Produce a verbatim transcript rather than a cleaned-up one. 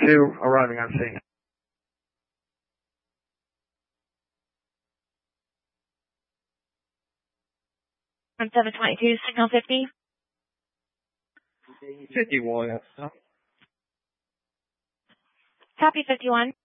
two arriving on scene. On seven twenty-two, signal fifty. fifty-one. Copy fifty-one.